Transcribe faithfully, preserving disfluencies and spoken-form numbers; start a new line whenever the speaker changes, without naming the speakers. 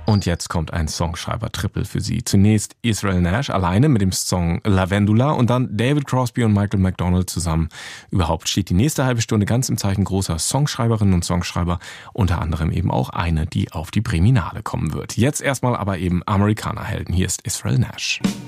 Und jetzt kommt ein Songschreiber-Triple für Sie. Zunächst Israel Nash alleine mit dem Song Lavendula und dann David Crosby und Michael McDonald zusammen. Überhaupt steht die nächste halbe Stunde ganz im Zeichen großer Songschreiberinnen und Songschreiber, unter anderem eben auch eine, die auf die Priminale kommen wird. Jetzt erstmal aber eben Amerikanerhelden. Hier ist Israel Nash.